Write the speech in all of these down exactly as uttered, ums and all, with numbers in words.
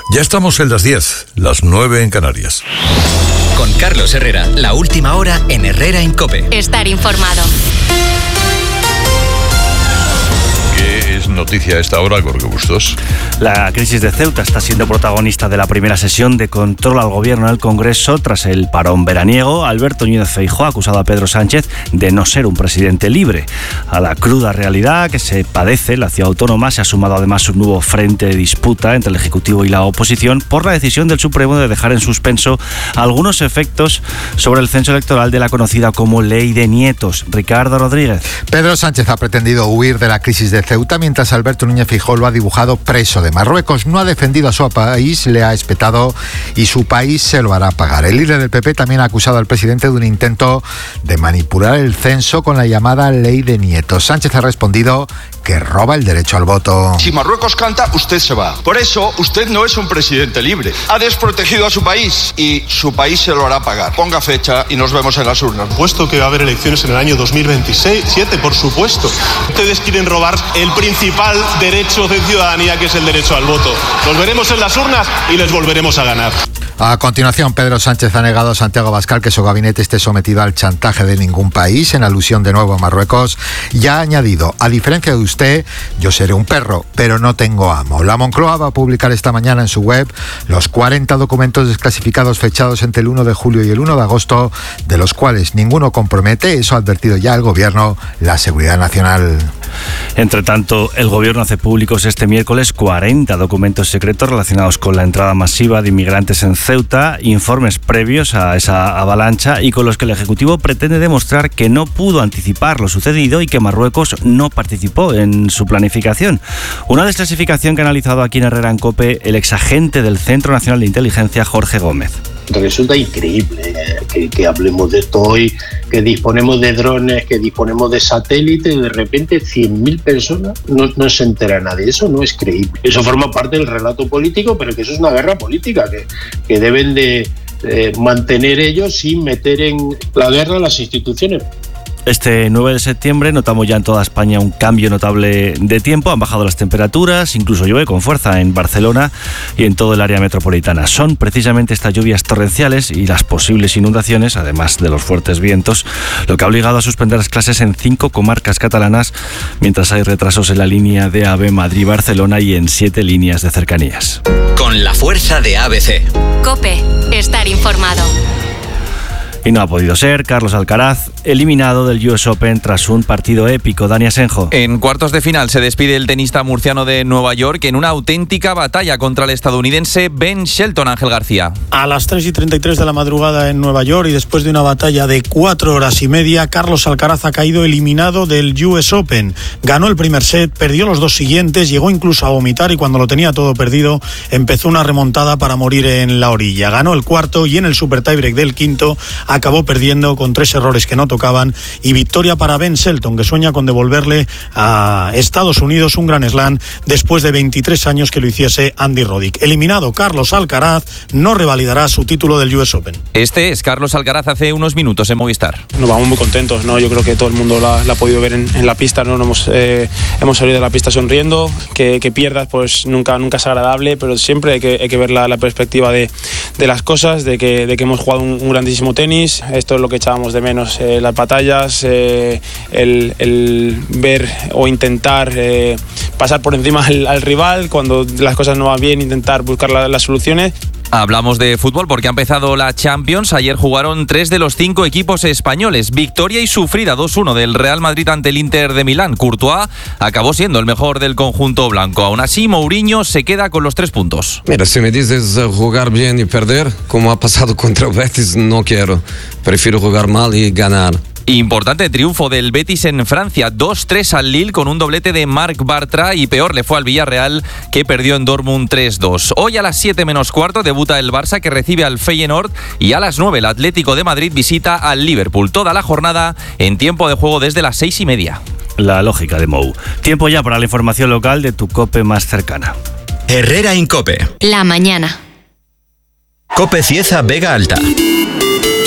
Ya estamos en las diez, las nueve en Canarias. Con Carlos Herrera, la última hora en Herrera en COPE. Estar informado. ¿Qué es noticia a esta hora, Jorge Bustos? La crisis de Ceuta está siendo protagonista de la primera sesión de control al gobierno en el Congreso tras el parón veraniego. Alberto Núñez Feijóo ha acusado a Pedro Sánchez de no ser un presidente libre. A la cruda realidad que se padece en la ciudad autónoma se ha sumado además un nuevo frente de disputa entre el Ejecutivo y la oposición por la decisión del Supremo de dejar en suspenso algunos efectos sobre el censo electoral de la conocida como Ley de Nietos. Ricardo Rodríguez. Pedro Sánchez ha pretendido huir de la crisis de Ceuta mientras Alberto Núñez Feijóo lo ha dibujado preso de Marruecos. No ha defendido a su país, le ha espetado y su país se lo hará pagar. El líder del P P también ha acusado al presidente de un intento de manipular el censo con la llamada Ley de Nietos. Sánchez ha respondido que roba el derecho al voto. Si Marruecos canta, usted se va. Por eso, usted no es un presidente libre. Ha desprotegido a su país y su país se lo hará pagar. Ponga fecha y nos vemos en las urnas. Por supuesto que va a haber elecciones en el año dos mil veintisiete, por supuesto. Ustedes quieren robar el principal derecho de ciudadanía, que es el derecho al voto. Los veremos en las urnas y les volveremos a ganar. A continuación, Pedro Sánchez ha negado a Santiago Abascal que su gabinete esté sometido al chantaje de ningún país, en alusión de nuevo a Marruecos, y ha añadido: a diferencia de usted, yo seré un perro, pero no tengo amo. La Moncloa va a publicar esta mañana en su web los cuarenta documentos desclasificados fechados entre el uno de julio y el uno de agosto, de los cuales ninguno compromete, eso ha advertido ya el Gobierno, la seguridad nacional. Entre tanto, el Gobierno hace públicos este miércoles cuarenta documentos secretos relacionados con la entrada masiva de inmigrantes en Ceuta, informes previos a esa avalancha y con los que el Ejecutivo pretende demostrar que no pudo anticipar lo sucedido y que Marruecos no participó en su planificación. Una desclasificación que ha analizado aquí en Herrera en COPE el exagente del Centro Nacional de Inteligencia, Jorge Gómez. Resulta increíble eh, que, que hablemos de esto hoy, que disponemos de drones, que disponemos de satélites, y de repente cien mil personas no, no se entera nadie. Eso no es creíble. Eso forma parte del relato político, pero que eso es una guerra política que, que deben de eh, mantener ellos sin meter en la guerra a las instituciones. Este nueve de septiembre notamos ya en toda España un cambio notable de tiempo. Han bajado las temperaturas, incluso llueve con fuerza en Barcelona y en todo el área metropolitana. Son precisamente estas lluvias torrenciales y las posibles inundaciones, además de los fuertes vientos, lo que ha obligado a suspender las clases en cinco comarcas catalanas, mientras hay retrasos en la línea de AVE Madrid-Barcelona y en siete líneas de cercanías. Con la fuerza de A B C. COPE. Estar informado. Y no ha podido ser. Carlos Alcaraz, eliminado del U S Open tras un partido épico. Dani Asenjo. En cuartos de final se despide el tenista murciano de Nueva York en una auténtica batalla contra el estadounidense Ben Shelton. Ángel García. A las tres y treinta y tres de la madrugada en Nueva York y después de una batalla de cuatro horas y media, Carlos Alcaraz ha caído eliminado del U S Open. Ganó el primer set, perdió los dos siguientes, llegó incluso a vomitar y cuando lo tenía todo perdido empezó una remontada para morir en la orilla. Ganó el cuarto y en el super tiebreak del quinto acabó perdiendo con tres errores que no tocaban y victoria para Ben Shelton, que sueña con devolverle a Estados Unidos un gran slam después de veintitrés años que lo hiciese Andy Roddick. Eliminado Carlos Alcaraz, no revalidará su título del U S Open. Este es Carlos Alcaraz hace unos minutos en Movistar. Nos vamos muy contentos, ¿no? Yo creo que todo el mundo la, la ha podido ver en, en la pista, ¿no? Nos hemos, eh, hemos salido de la pista sonriendo, que, que pierdas pues nunca, nunca es agradable, pero siempre hay que, hay que ver la, la perspectiva de, de las cosas, de que, de que hemos jugado un, un grandísimo tenis. Esto es lo que echábamos de menos, eh, las batallas, eh, el, el ver o intentar eh, pasar por encima al, al rival cuando las cosas no van bien, intentar buscar la, las soluciones. Hablamos de fútbol porque ha empezado la Champions. Ayer jugaron tres de los cinco equipos españoles. Victoria y sufrida dos uno del Real Madrid ante el Inter de Milán. Courtois acabó siendo el mejor del conjunto blanco. Aún así, Mourinho se queda con los tres puntos. Mira, si me dices jugar bien y perder, como ha pasado contra el Betis, no quiero. Prefiero jugar mal y ganar. Importante triunfo del Betis en Francia, dos tres al Lille con un doblete de Marc Bartra y peor le fue al Villarreal que perdió en Dortmund tres dos. Hoy a las siete menos cuarto debuta el Barça que recibe al Feyenoord y a las nueve el Atlético de Madrid visita al Liverpool. Toda la jornada en tiempo de juego desde las seis y media. La lógica de Mou. Tiempo ya para la información local de tu COPE más cercana. Herrera en COPE. La mañana. COPE Cieza Vega Alta.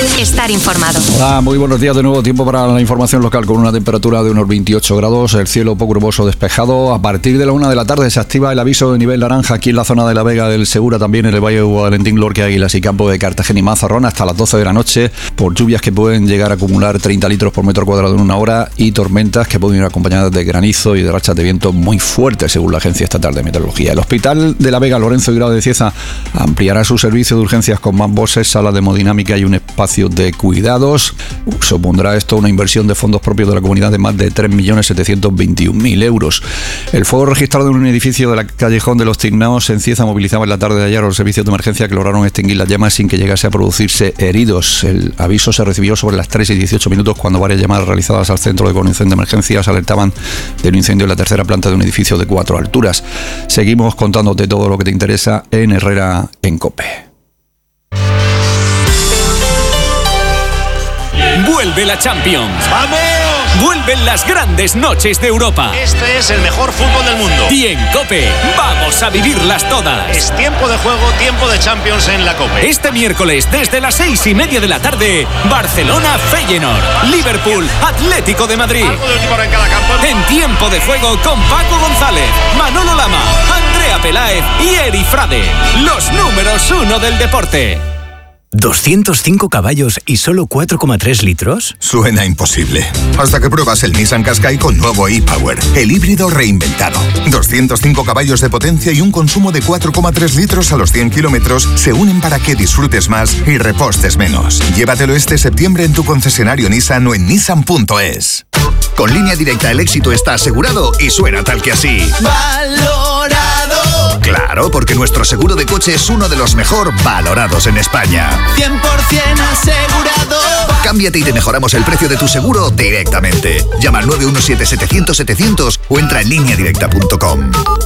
Estar informado. Hola, muy buenos días de nuevo. Tiempo para la información local con una temperatura de unos veintiocho grados, el cielo poco nuboso despejado. A partir de la una de la tarde se activa el aviso de nivel naranja aquí en la zona de la Vega del Segura, también en el Valle de Valentín, Lorca, Águilas y Campo de Cartagena y Mazarrón hasta las doce de la noche por lluvias que pueden llegar a acumular treinta litros por metro cuadrado en una hora y tormentas que pueden ir acompañadas de granizo y de rachas de viento muy fuertes según la Agencia Estatal de Meteorología. El Hospital de la Vega Lorenzo Hirao de Cieza ampliará su servicio de urgencias con más voces, sala de hemodinámica y un espacio de cuidados. Supondrá esto una inversión de fondos propios de la comunidad de más de tres millones setecientos veintiún mil euros. El fuego registrado en un edificio de la Callejón de los Tignaos en Cieza movilizaba en la tarde de ayer a los servicios de emergencia que lograron extinguir las llamas sin que llegase a producirse heridos. El aviso se recibió sobre las tres y dieciocho minutos cuando varias llamadas realizadas al centro de coordinación de emergencias alertaban de un incendio en la tercera planta de un edificio de cuatro alturas. Seguimos contándote todo lo que te interesa en Herrera en COPE. Vuelve la Champions. ¡Vamos! Vuelven las grandes noches de Europa. Este es el mejor fútbol del mundo. Y en COPE vamos a vivirlas todas. Es tiempo de juego, tiempo de Champions en la COPE. Este miércoles desde las seis y media de la tarde, Barcelona-Feyenoord, Liverpool-Atlético de Madrid. Algo de última hora en cada campo. En tiempo de juego con Paco González, Manolo Lama, Andrea Peláez y Eri Frade. Los números uno del deporte. ¿doscientos cinco caballos y solo cuatro coma tres litros? Suena imposible. Hasta que pruebas el Nissan Qashqai con nuevo e-Power, el híbrido reinventado. doscientos cinco caballos de potencia y un consumo de cuatro coma tres litros a los cien kilómetros se unen para que disfrutes más y repostes menos. Llévatelo este septiembre en tu concesionario Nissan o en nissan punto es. Con Línea Directa el éxito está asegurado y suena tal que así. ¡Valorado! Claro, porque nuestro seguro de coche es uno de los mejor valorados en España. cien por ciento asegurado. Cámbiate y te mejoramos el precio de tu seguro directamente. Llama al nueve uno siete setecientos setecientos o entra en línea directa punto com.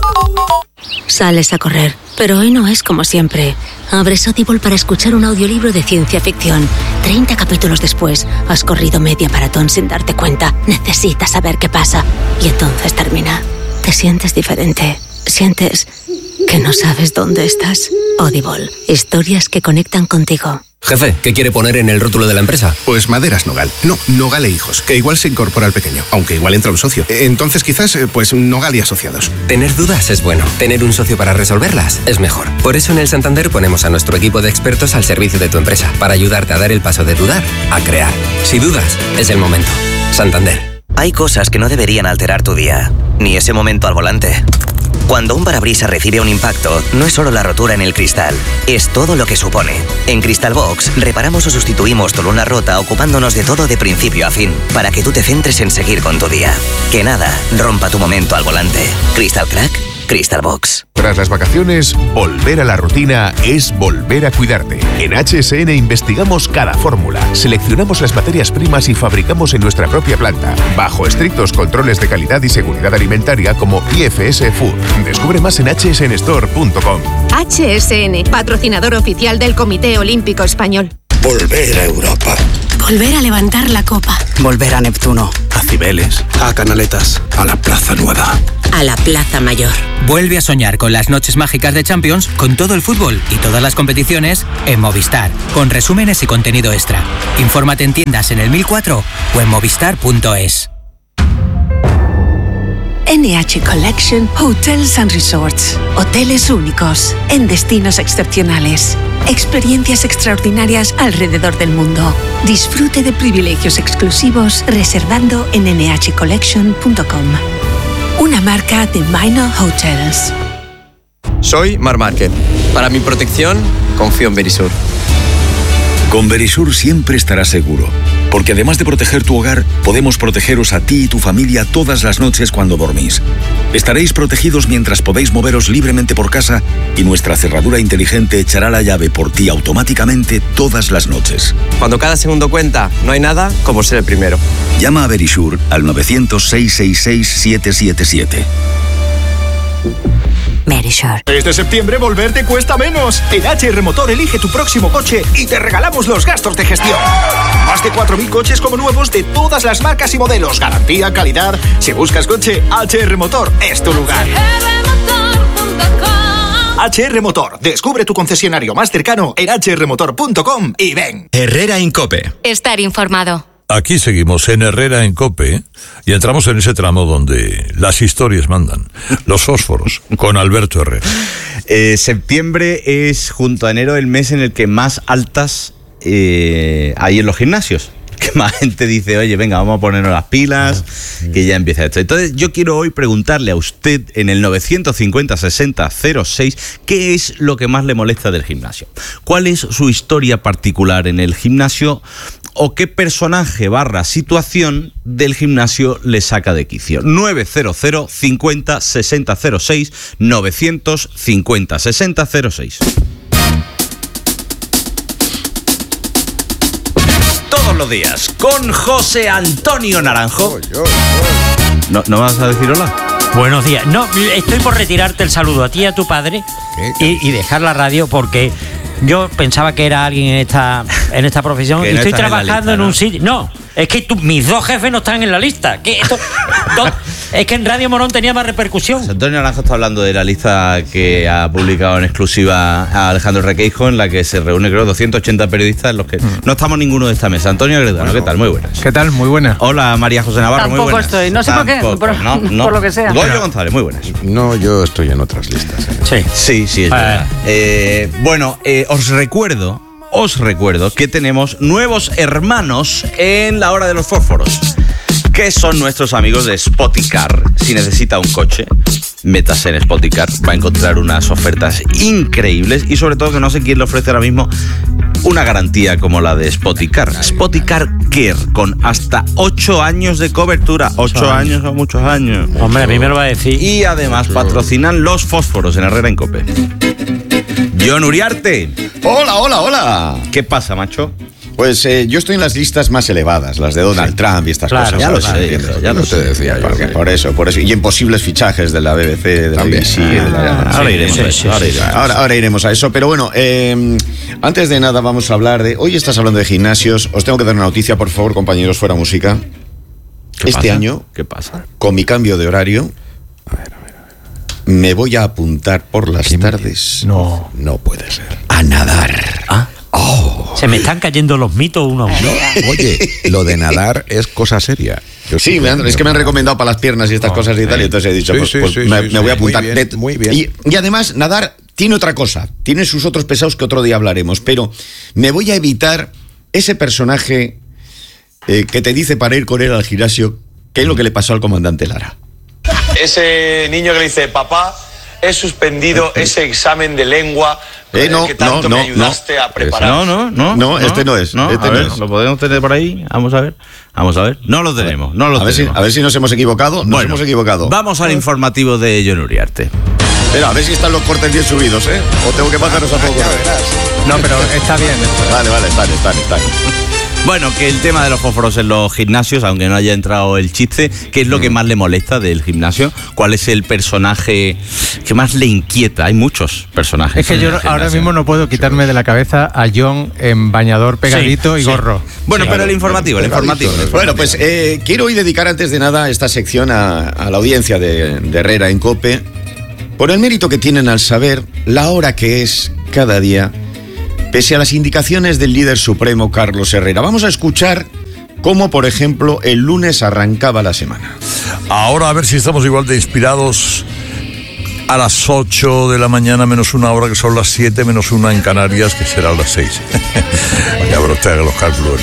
Sales a correr, pero hoy no es como siempre. Abres Audible para escuchar un audiolibro de ciencia ficción. treinta capítulos después, has corrido media maratón sin darte cuenta. Necesitas saber qué pasa. Y entonces termina. Te sientes diferente. Sientes que no sabes dónde estás. Audible. Historias que conectan contigo. Jefe, ¿qué quiere poner en el rótulo de la empresa? Pues Maderas Nogal. No, Nogal e Hijos, que igual se incorpora al pequeño, aunque igual entra un socio. Entonces quizás, pues Nogal y Asociados. Tener dudas es bueno. Tener un socio para resolverlas es mejor. Por eso en el Santander ponemos a nuestro equipo de expertos al servicio de tu empresa, para ayudarte a dar el paso de dudar a crear. Si dudas, es el momento. Santander. Hay cosas que no deberían alterar tu día, ni ese momento al volante. Cuando un parabrisas recibe un impacto, no es solo la rotura en el cristal, es todo lo que supone. En Crystal Box, reparamos o sustituimos tu luna rota ocupándonos de todo de principio a fin, para que tú te centres en seguir con tu día. Que nada rompa tu momento al volante. Crystal Crack, Crystal Box. Tras las vacaciones, volver a la rutina es volver a cuidarte. En H S N investigamos cada fórmula, seleccionamos las materias primas y fabricamos en nuestra propia planta, bajo estrictos controles de calidad y seguridad alimentaria como I F S Food. Descubre más en h s n store punto com. H S N, patrocinador oficial del Comité Olímpico Español. Volver a Europa. Volver a levantar la copa. Volver a Neptuno. A Cibeles. A Canaletas. A la Plaza Nueva. A la Plaza Mayor. Vuelve a soñar con las noches mágicas de Champions, con todo el fútbol y todas las competiciones en Movistar, con resúmenes y contenido extra. Infórmate en tiendas en el mil cuatro o en movistar punto es. N H Collection Hotels and Resorts. Hoteles únicos, en destinos excepcionales. Experiencias extraordinarias alrededor del mundo. Disfrute de privilegios exclusivos reservando en n h collection punto com. Una marca de Minor Hotels. Soy Mar Márquez. Para mi protección, confío en Verisur. Con Verisur siempre estarás seguro, porque además de proteger tu hogar, podemos protegeros a ti y tu familia todas las noches cuando dormís. Estaréis protegidos mientras podéis moveros libremente por casa y nuestra cerradura inteligente echará la llave por ti automáticamente todas las noches. Cuando cada segundo cuenta, no hay nada como ser el primero. Llama a Verisur al novecientos, seiscientos sesenta y seis, siete siete siete. Verisur. Este septiembre volver te cuesta menos. En H R Motor elige tu próximo coche y te regalamos los gastos de gestión. Más de cuatro mil coches como nuevos de todas las marcas y modelos. Garantía, calidad. Si buscas coche, H R Motor es tu lugar. H R Motor. Descubre tu concesionario más cercano en h r motor punto com y ven. Herrera Incope. Estar informado. Aquí seguimos en Herrera en COPE y entramos en ese tramo donde las historias mandan. Los fósforos, con Alberto Herrera. Eh, septiembre es, junto a enero, el mes en el que más altas eh, hay en los gimnasios. Que más gente dice, oye, venga, vamos a ponernos las pilas, que ya empieza esto. Entonces, yo quiero hoy preguntarle a usted en el novecientos cincuenta sesenta cero seis qué es lo que más le molesta del gimnasio. ¿Cuál es su historia particular en el gimnasio? ¿O qué personaje barra situación del gimnasio le saca de quicio? novecientos cincuenta sesenta cero seis, novecientos cincuenta sesenta cero seis. Todos los días con José Antonio Naranjo. ¿No, ¿No vas a decir hola? Buenos días. No, estoy por retirarte el saludo a ti y a tu padre y, y dejar la radio porque yo pensaba que era alguien en esta en esta profesión y no estoy trabajando en, lista, en un ¿no? sitio. No, es que tú, mis dos jefes no están en la lista. ¿Qué esto? No, es que en Radio Morón tenía más repercusión. José Antonio Naranjo está hablando de la lista que ha publicado en exclusiva a Alejandro Requeijo, en la que se reúne, creo, doscientos ochenta periodistas, en los que mm. no estamos ninguno de esta mesa. Antonio Agredano, bueno, ¿qué tal? Muy buenas. ¿Qué tal? Muy buenas. Hola, María José Navarro, Tampoco muy buenas. estoy, no sé Tampoco, por qué, por, no, no. por lo que sea. Goyo González, muy buenas. No, yo estoy en otras listas. ¿eh? Sí, sí, sí, es ah. verdad. Eh, bueno, eh, os recuerdo, os recuerdo que tenemos nuevos hermanos en la hora de los fósforos, que son nuestros amigos de Spoticar. Si necesita un coche, métase en Spoticar, va a encontrar unas ofertas increíbles y sobre todo que no sé quién le ofrece ahora mismo una garantía como la de Spoticar. Spoticar Care, con hasta ocho años de cobertura. ocho años o muchos años. Hombre, a mí me lo va a decir. Y además patrocinan los fósforos en Herrera en Cope. John Uriarte. Hola, hola, hola. ¿Qué pasa, macho? Pues eh, yo estoy en las listas más elevadas, las de Donald sí. Trump y estas claro, cosas. Ya lo sé, ya, ya lo te sé. decía yo. Porque, por eso, por eso. Y en posibles fichajes de la B B C, de la B B C. Ah, de la... Ahora iremos sí, a eso. Sí, ahora, sí, ahora, ahora iremos a eso. Pero bueno, eh, antes de nada vamos a hablar de... Hoy estás hablando de gimnasios. Os tengo que dar una noticia, por favor, compañeros, fuera música. ¿Qué este pasa? año, ¿Qué pasa? Con mi cambio de horario, a ver, a ver, a ver. me voy a apuntar por las tardes. No. No puede ser. A nadar. ¿Ah? Oh. Se me están cayendo los mitos uno a uno. No, oye, lo de nadar es cosa seria. Yo sí, me han, es que me han recomendado para las piernas y estas no, cosas y tal, y entonces he dicho, sí, pues, sí, pues sí, me, sí, me voy a apuntar. Muy bien, muy bien. Y, y además, nadar tiene otra cosa, tiene sus otros pesados que otro día hablaremos, pero me voy a evitar ese personaje eh, que te dice para ir con él al gimnasio, que es lo que le pasó al comandante Lara. Ese niño que le dice, papá, he suspendido ese examen de lengua eh, no, que tanto no, me ayudaste no, a preparar. No, no, no. No, este no es. No, este a no ver, es. ¿lo podemos tener por ahí? Vamos a ver. Vamos a ver. No lo tenemos, no lo a ver tenemos. Si, a ver si nos hemos equivocado. Nos bueno, hemos equivocado. Vamos al informativo de John Uriarte. Pero a ver si están los cortes bien subidos, ¿eh? O tengo que bajaros a poco. No, pero está bien. Está. Vale, vale, están, están, están. Bueno, que el tema de los fósforos en los gimnasios, aunque no haya entrado el chiste, ¿qué es lo que más le molesta del gimnasio? ¿Cuál es el personaje que más le inquieta? Hay muchos personajes. Es que yo ahora mismo no puedo quitarme de la cabeza a John en bañador pegadito sí, y sí. gorro. Bueno, sí, pero claro, el informativo, el informativo, el informativo. Bueno, pues eh, quiero hoy dedicar antes de nada esta sección a, a la audiencia de, de Herrera en Cope, por el mérito que tienen al saber la hora que es cada día, pese a las indicaciones del líder supremo Carlos Herrera. Vamos a escuchar cómo, por ejemplo, el lunes arrancaba la semana. Ahora a ver si estamos igual de inspirados a las ocho de la mañana menos una hora, que son las siete menos una en Canarias, que será a las seis. Ya, pero usted haga los cálculos.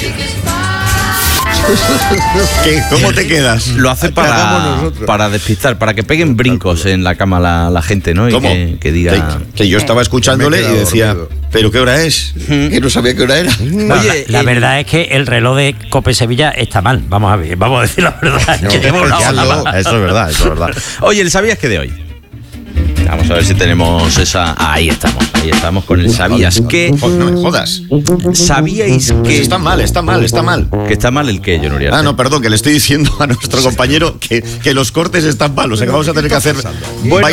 ¿Qué? ¿Cómo te quedas? Lo hace para, para despistar, para que peguen brincos en la cama la, la gente, ¿no? Y ¿Cómo? Que, que diga... Que, que yo estaba escuchándole y decía, dormido. ¿Pero qué hora es? Que no sabía qué hora era. No, Oye, la, la eh, verdad es que el reloj de Cope Sevilla está mal. Vamos a ver, vamos a decir la verdad. No, que llevo una hora lo, eso es verdad, eso es verdad. Oye, ¿el sabías que de hoy? Vamos a ver si tenemos esa... Ahí estamos, ahí estamos con el sabías que... No me jodas. ¿Sabíais que...? Está mal, está mal, está mal. ¿Que está mal el qué, John Uriarte? Ah, no, perdón, que le estoy diciendo a nuestro compañero que, que los cortes están malos, que vamos a tener que hacer bueno, bailes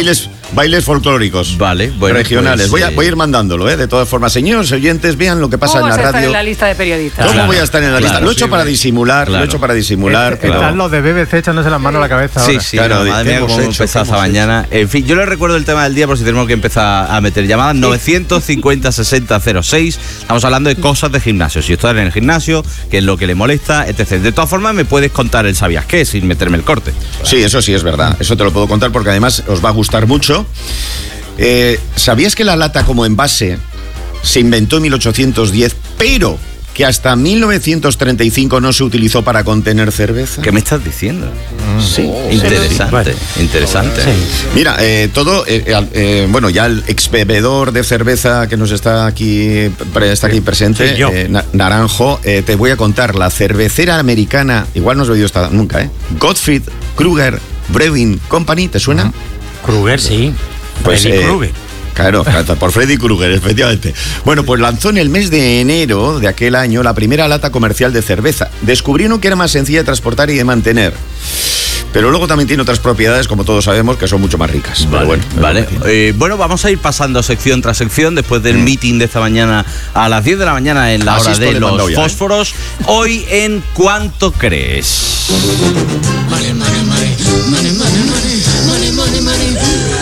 bailes folclóricos. Vale, bueno, regionales. Pues, voy, a, voy a ir mandándolo, ¿eh? De todas formas, señores oyentes, vean lo que pasa en la radio. ¿Cómo vas a estar en la lista de periodistas? ¿Cómo claro, voy a estar en la lista? claro, Lo he hecho sí, para disimular, claro. lo he hecho para disimular. Están pero... los de B B C echándose las manos a la cabeza Sí, ahora. sí, Claro, no, madre mía, cómo hemos hecho, empezado esta hemos mañana. En fin, yo les recuerdo el tema del día por si tenemos que empezar a meter llamadas. novecientos cincuenta sesenta cero seis. Estamos hablando de cosas de gimnasio. Si estás en el gimnasio, qué es lo que le molesta, etcétera. De todas formas, me puedes contar el sabías qué sin meterme el corte. Sí, eso sí es verdad. Eso te lo puedo contar porque además os va a gustar mucho. Eh, ¿Sabías que la lata como envase se inventó en mil ochocientos diez, pero que hasta mil novecientos treinta y cinco no se utilizó para contener cerveza? ¿Qué me estás diciendo? Mm. Sí. Oh, interesante, sí. interesante. Sí. Mira, eh, todo, eh, eh, bueno, ya el ex bebedor de cerveza que nos está aquí, está aquí presente, sí, eh, Naranjo, eh, te voy a contar, la cervecera americana, igual no has oído esta nunca, ¿eh? Gottfried Kruger Brewing Company, ¿te suena? Uh-huh. Kruger, sí. Pues, Freddy eh, Krueger. Claro, por Freddy Krueger, efectivamente. Bueno, pues lanzó en el mes de enero de aquel año la primera lata comercial de cerveza. Descubrieron que era más sencilla de transportar y de mantener. Pero luego también tiene otras propiedades, como todos sabemos, que son mucho más ricas. Vale, Pero bueno, vale. Eh, bueno, vamos a ir pasando sección tras sección después del mm. meeting de esta mañana a las diez de la mañana en la hora de los ya, fósforos. ¿eh? Hoy en ¿Cuánto crees? Money, money, money, money, money, money, money, money, money.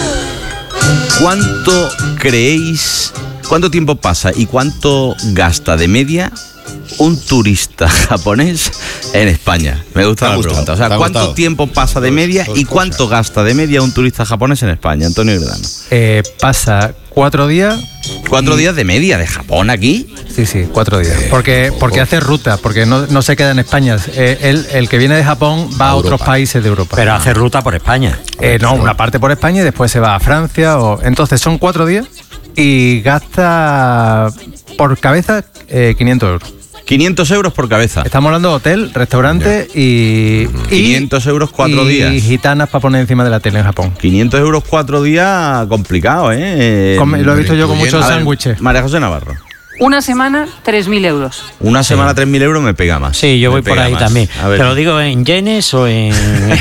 ¿Cuánto creéis, cuánto tiempo pasa y cuánto gasta de media un turista japonés en España? Me gusta la pregunta. O sea, ¿cuánto tiempo pasa de media y cuánto gasta de media un turista japonés en España? Antonio Gredano. Eh, pasa cuatro días. ¿Cuatro días de media de Japón aquí? Sí, sí, cuatro días. Porque, porque hace ruta, porque no, no se queda en España. Eh, él, el que viene de Japón va a, a otros países de Europa. Pero hace ruta por España. Eh, no, una parte por España y después se va a Francia. O... Entonces son cuatro días y gasta por cabeza eh, quinientos euros. quinientos euros por cabeza. Estamos hablando de hotel, restaurante y, y... quinientos euros cuatro y días. Y gitanas para poner encima de la tele en Japón. quinientos euros cuatro días, complicado, ¿eh? Come, lo he visto yo con muchos sándwiches. María José Navarro. Una semana, tres mil euros. Una sí. semana, tres mil euros me pega más. Sí, yo me voy por ahí más. también. ¿Te lo digo en yenes o en...?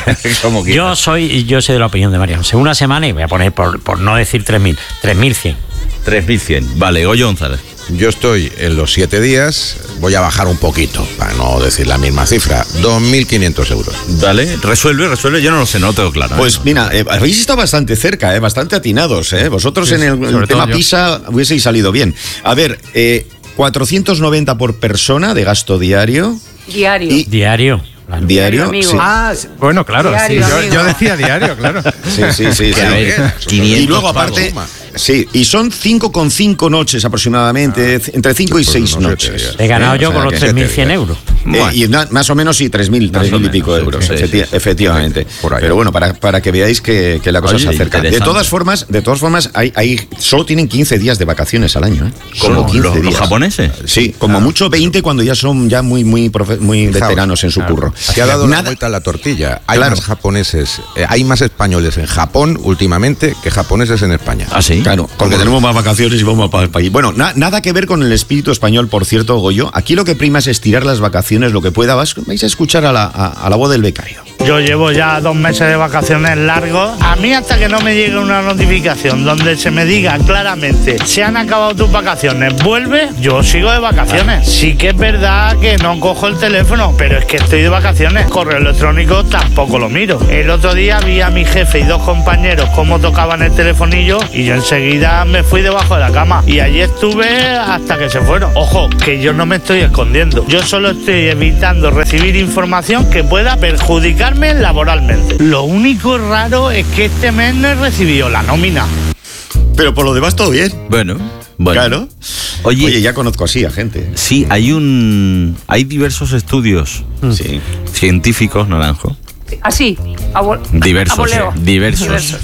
yo soy yo soy de la opinión de María José. Una semana y voy a poner, por, por no decir tres mil, tres mil cien. tres mil cien. Vale, Goyo González. Yo estoy en los siete días, voy a bajar un poquito, para no decir la misma cifra, dos mil quinientos euros. Dale, resuelve, resuelve, yo no lo sé, no lo tengo claro. Pues ¿eh? mira, eh, habéis estado bastante cerca, eh, bastante atinados. Eh. Vosotros sí, en el, el tema Pisa hubieseis salido bien. A ver, eh, cuatrocientos noventa por persona de gasto diario. Diario. Y, diario. ¿Diario? Diario, sí. Ah, bueno, claro, diario, sí, yo, yo decía diario, claro. Sí, sí, sí. sí. A ver, y luego aparte, sí, y son cinco con cinco noches aproximadamente, ah, entre cinco y seis pues no noches. He ganado ¿Eh? yo O sea, con los tres mil cien euros. Eh, bueno. Y na, más o menos sí, tres mil, tres mil y pico sí, euros, sí, efecti sí, efectivamente. Sí, por ahí. Pero bueno, para, para que veáis que, que la cosa Oye, se acerca. De todas formas, de todas formas, hay, hay, solo tienen quince días de vacaciones al año, ¿eh? Como quince los, días. ¿Los japoneses? Sí, como claro. mucho veinte cuando ya son ya muy, muy, profe, muy veteranos en su claro. curro. Se ha dado Nada, la vuelta a la tortilla. Hay claro. más japoneses, eh, hay más españoles en Japón últimamente que japoneses en España. ¿Ah, sí? Claro, porque tenemos más vacaciones y vamos para allí. Bueno, na, nada que ver con el espíritu español, por cierto, Goyo. Aquí lo que prima es estirar las vacaciones lo que pueda. Vas, vais a escuchar a la, a, a la voz del becario. Yo llevo ya dos meses de vacaciones largos. A mí hasta que no me llegue una notificación donde se me diga claramente se han acabado tus vacaciones, vuelve, yo sigo de vacaciones. Sí que es verdad que no cojo el teléfono, pero es que estoy de vacaciones. Correo electrónico tampoco lo miro. El otro día vi a mi jefe y dos compañeros cómo tocaban el telefonillo y yo enseguida me fui debajo de la cama. Y allí estuve hasta que se fueron. Ojo, que yo no me estoy escondiendo. Yo solo estoy evitando recibir información que pueda perjudicarme laboralmente. Lo único raro es que este mes no he recibido la nómina. Pero por lo demás todo bien. Bueno, bueno. Claro. Oye, Oye, ya conozco así a gente. Sí, hay un hay diversos estudios sí. científicos, Naranjo. Así, ah, diversos, eh, diversos. diversos.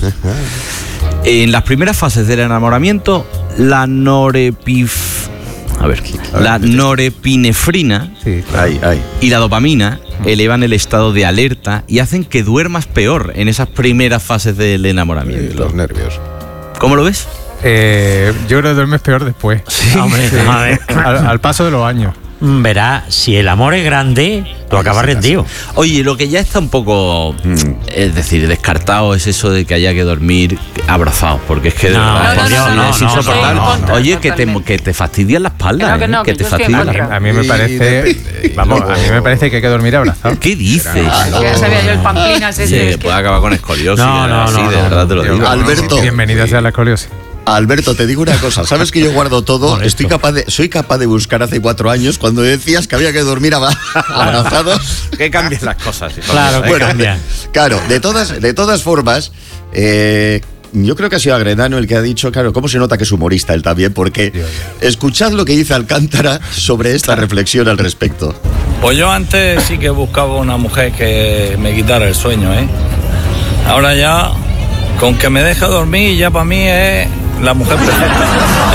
En las primeras fases del enamoramiento, la norepif A ver, la norepinefrina sí, claro. ay, ay. y la dopamina elevan el estado de alerta y hacen que duermas peor en esas primeras fases del enamoramiento. Sí, los nervios. ¿Cómo lo ves? Eh, yo creo que duermes peor después. Sí, hombre, sí. A ver. Al, al paso de los años. verás, si el amor es grande, tú acabas rendido. Oye, lo que ya está un poco, es decir, descartado es eso de que haya que dormir abrazados, porque es que de No, verdad no, es, no, no, es no, insoportable. no, no, no, Oye, que te, que te fastidian la espalda, Que no, que no, ¿eh? que que te yo estoy en fastidian. contra. A mí me parece, vamos, a mí me parece que hay que dormir abrazado. ¿Qué dices? Ya sabía yo el pamplinas Sí, ese. que puede acabar con escoliosis. No, no, así, no, de no, verdad te lo digo. Alberto. Bienvenida sea la escoliosis. Alberto, te digo una cosa, sabes que yo guardo todo, estoy capaz de, soy capaz de buscar hace cuatro años cuando decías que había que dormir abra- abrazados. Que cambian las cosas. hijo Claro, mío, que ¿eh? Bueno, cambian. claro, de todas, de todas formas, eh, yo creo que ha sido Agredano el que ha dicho, claro, cómo se nota que es humorista él también, porque escuchad lo que dice Alcántara sobre esta reflexión al respecto. Pues yo antes sí que buscaba una mujer que me quitara el sueño, ¿eh? Ahora ya, con que me deje dormir, ya para mí es la mujer perfecta.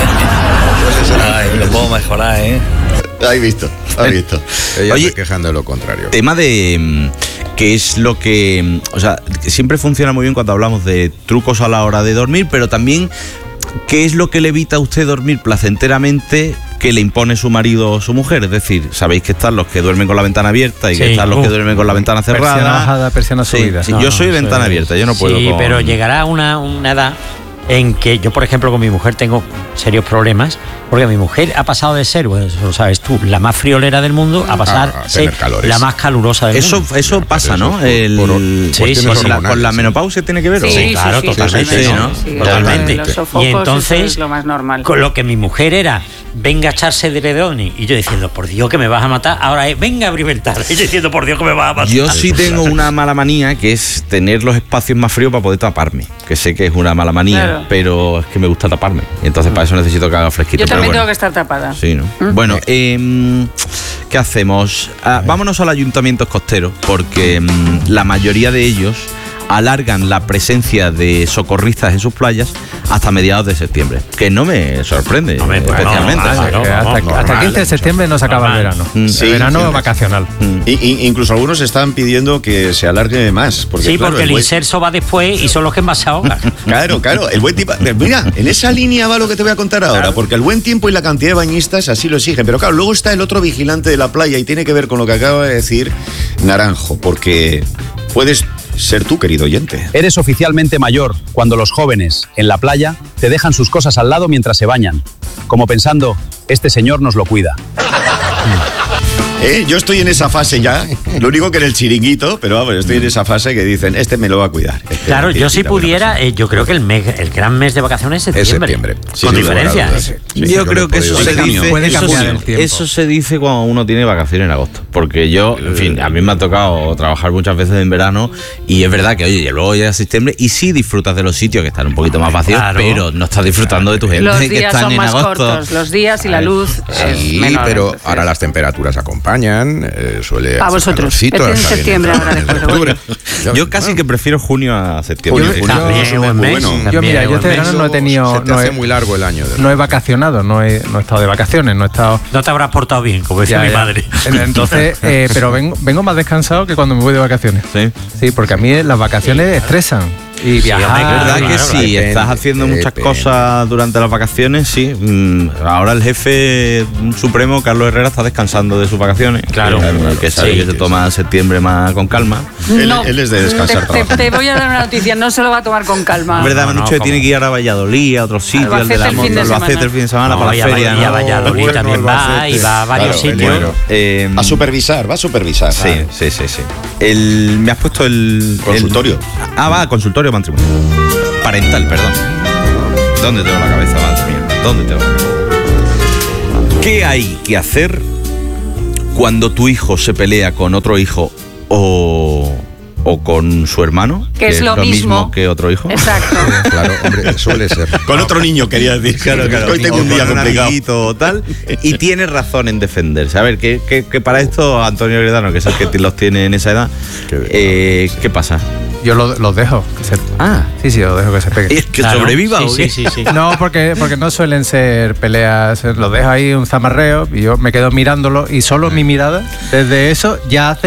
Ay, lo puedo mejorar, ¿eh? Has visto, has visto. Ella Oye, se quejan de lo contrario. Tema de mm, que es lo que, mm, o sea, que siempre funciona muy bien cuando hablamos de trucos a la hora de dormir, pero también qué es lo que le evita a usted dormir placenteramente que le impone su marido o su mujer. Es decir, sabéis que están los que duermen con la ventana abierta y que Sí, están los uh, que duermen con la ventana cerrada. Persiana bajada, persiana Sí, subida. sí, No, yo soy no, ventana eso es- abierta, yo no puedo. Sí, con- pero llegará una, una edad en que yo, por ejemplo, con mi mujer tengo serios problemas, porque mi mujer ha pasado de ser, bueno, eso lo sabes tú, la más friolera del mundo, a pasar A- a a ser tener calores. la más calurosa del Eso, mundo. eso pasa, eso ¿no? por- El, por- sí, cuestiones sí, con, la, hormonales, con la sí. menopausia tiene que ver. ¿o? Sí, Sí, claro, sí, totalmente, sí, ¿no? sí, sí, Totalmente. Los sofocos, Y eso entonces, es lo más normal. con lo que mi mujer era, venga a echarse de redoni, y yo diciendo, por Dios que me vas a matar, ahora es, venga a abrir ventana, y yo diciendo, por Dios que me vas a matar. Yo sí tengo una mala manía que es tener los espacios más fríos para poder taparme. Que sé que es una mala manía, Claro. pero es que me gusta taparme. Y entonces para eso necesito que haga fresquito. Yo pero también bueno. tengo que estar tapada. Sí, ¿no? Bueno, eh, ¿qué hacemos? Ah, vámonos al ayuntamiento costero, porque mm, la mayoría de ellos alargan la presencia de socorristas en sus playas hasta mediados de septiembre, que no me sorprende Hombre, bueno, especialmente. normal, ¿sabes? no, Que hasta, normal. hasta el quince de septiembre no se acaba el Normal. verano. Sí, el verano sí. vacacional. Y, y- incluso algunos están pidiendo que se alargue más. Porque, Sí, claro, porque el buen- inserso va después y son los que más se ahogan. Claro, claro, el buen tiempo. Mira, en esa línea va lo que te voy a contar ahora, porque el buen tiempo y la cantidad de bañistas así lo exigen. Pero claro, luego está el otro vigilante de la playa y tiene que ver con lo que acaba de decir Naranjo, porque puedes ser tú, querido oyente. Eres oficialmente mayor cuando los jóvenes en la playa te dejan sus cosas al lado mientras se bañan, como pensando, este señor nos lo cuida. ¿Eh? Yo estoy en esa fase ya, lo único que en el chiringuito, pero vamos, estoy en esa fase que dicen, este me lo va a cuidar. Este Claro, me yo si quita buena pudiera, eh, yo creo que el, mes, el gran mes de vacaciones es Es septiembre. septiembre. Con sin lugar a diferencia. dudas. ¿eh? Sí, Yo yo creo lo que he eso podido se, ver. dice, Puede eso, cambiar se- el tiempo. eso se dice cuando uno tiene vacaciones en agosto. Porque yo, en fin, a mí me ha tocado trabajar muchas veces en verano y es verdad que, oye, y luego llega septiembre y sí disfrutas de los sitios que están un poquito más vacíos, Claro. pero no estás disfrutando de tu gente Los que días están son en más agosto. cortos, los días y la luz es Sí, menor, pero entonces. ahora las temperaturas acompañan, eh, suele A hacer vosotros. calorcito, Este es en está bien septiembre entrado ahora en después, octubre. Yo casi que prefiero junio a septiembre. Junio, junio También, es un buen muy mes. bueno. Yo, mira, yo este verano no he tenido. Se te No hace he, muy largo el año. de no he vacacionado, no he, no he estado de vacaciones, no he estado. No te habrás portado bien, como decía Ya, mi ya. madre. Entonces, eh, pero vengo, vengo más descansado que cuando me voy de vacaciones. Sí. Sí, porque a mí las vacaciones estresan. Y viajar. Es verdad que claro, sí, depende, estás haciendo muchas depende. cosas durante las vacaciones, sí. Mm, Ahora el jefe supremo, Carlos Herrera, está descansando de sus vacaciones. Claro. Que, que sabe Sí, que se toma septiembre más con calma. Él, No, él es de descansar te, te, trabajando. te voy a dar una noticia, no se lo va a tomar con calma. Es verdad, me han no, dicho que ¿cómo? tiene que ir ahora a Valladolid, a otros sitios, al Albacete de la el moto, fin de Albacete semana. el fin de semana No, para y la a feria. Valladolid, ¿no? a Valladolid Bueno, también va Albacete. y va a varios Claro, sitios. bueno. Eh, A supervisar, va a supervisar. Sí, sí, sí, sí. El, me has puesto el... Consultorio. el- ah, va, consultorio matrimonial. Parental, perdón. ¿Dónde tengo la cabeza, madre mía? ¿Dónde tengo la cabeza? ¿Qué hay que hacer cuando tu hijo se pelea con otro hijo o, o con su hermano? Que es lo mismo. que otro hijo. Exacto. Claro, hombre, suele ser. Con otro niño, quería decir. Claro, claro. Hoy tengo O un día con complicado. amiguito o tal. Y tiene razón en defenderse. A ver, que, que, que para esto Antonio Heredano, que es el que los tiene en esa edad, eh, ¿qué pasa? Yo lo- los dejo. Que se, Ah. Sí, sí, los dejo que se peguen. ¿Es que sobreviva o qué? No, porque, porque no suelen ser peleas. Los dejo ahí un zamarreo y yo me quedo mirándolo y solo mi mirada, desde eso, ya hace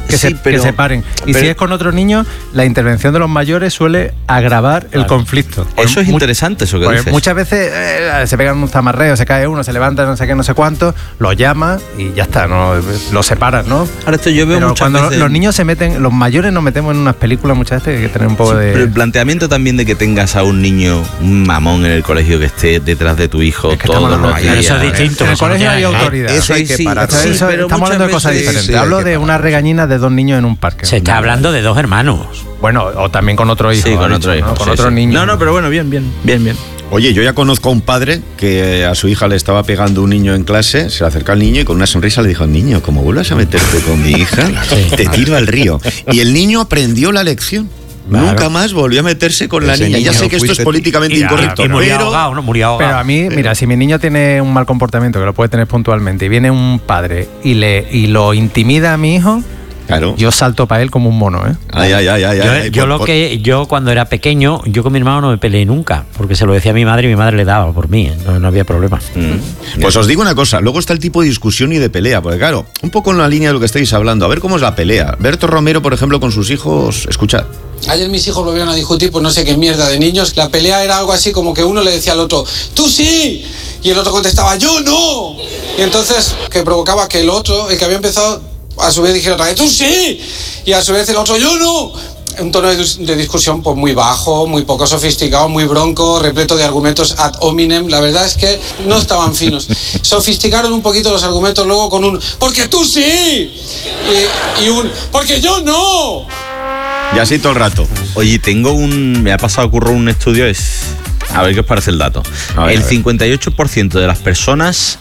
que, sí, se, pero, que se paren. Y pero, si es con otro niño, la intervención de los mayores suele agravar claro. el conflicto. Eso pues, es interesante, eso que pues dices. Muchas veces eh, se pegan un zamarreo, se cae uno, se levanta no sé qué, no sé cuánto, lo llama y ya está, ¿no? Lo separan, ¿no? Ahora esto yo veo pero muchas cuando veces... los niños se meten, los mayores nos metemos en unas películas muchas veces que hay que tener un poco sí, de... Pero el planteamiento también de que tengas a un niño, un mamón en el colegio que esté detrás de tu hijo es que todos los días. Eso es distinto. En el colegio hay autoridad. Eso hay que sí, parar. sí, eso, pero estamos hablando de cosas veces, diferentes. sí, Hablo de una regañina de dos niños en un parque. Se está hablando de dos hermanos. Bueno, o también con otro hijo. Sí, con otro dicho, hijo. ¿no? Con sí, otro sí. niño. No, no, pero bueno, bien, bien, bien, bien. Oye, yo ya conozco a un padre que a su hija le estaba pegando un niño en clase, se le acerca al niño y con una sonrisa le dijo, niño, como vuelvas a meterte con mi hija, te tiro al río. Y el niño aprendió la lección. Claro. Nunca más volvió a meterse con Ese la niña. Ya sé que esto es políticamente y, incorrecto. Y murió pero... ahogado, ¿no? Murió ahogado. Pero a mí, mira, si mi niño tiene un mal comportamiento, que lo puede tener puntualmente, y viene un padre y, le, y lo intimida a mi hijo... Claro. Yo salto para él como un mono, ¿eh? Ay, ay, ay, ay, yo ay, yo por, lo por... que yo cuando era pequeño, yo con mi hermano no me peleé nunca, porque se lo decía a mi madre y mi madre le daba por mí, no, no había problema. Mm. Pues os digo una cosa, luego está el tipo de discusión y de pelea, porque claro, un poco en la línea de lo que estáis hablando, a ver cómo es la pelea. Berto Romero, por ejemplo, con sus hijos, escuchad. Ayer mis hijos volvieron a discutir por no sé qué mierda de niños. La pelea era algo así como que uno le decía al otro, ¡tú sí! Y el otro contestaba, ¡yo no! Y entonces, que provocaba que el otro, el que había empezado, a su vez dijera otra vez, ¡tú sí! Y a su vez el otro, ¡yo no! Un tono de, de discusión pues muy bajo, muy poco sofisticado, muy bronco, repleto de argumentos ad hominem. La verdad es que no estaban finos. Sofisticaron un poquito los argumentos luego con un ¡porque tú sí! Y, y un ¡porque yo no! Y así todo el rato. Oye, tengo un... Me ha pasado curro un estudio, es... A ver qué os parece el dato. Ver, el cincuenta y ocho por ciento de las personas